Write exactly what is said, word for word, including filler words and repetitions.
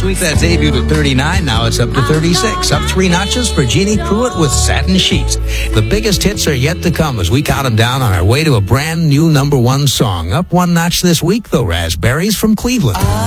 last week. That debuted at thirty-nine. Now it's up to thirty-six. Up three notches for Jeannie Pruitt with Satin Sheets. The biggest hits are yet to come as we count them down on our way to a brand new number one song. Up one notch this week, though, Raspberries from Cleveland.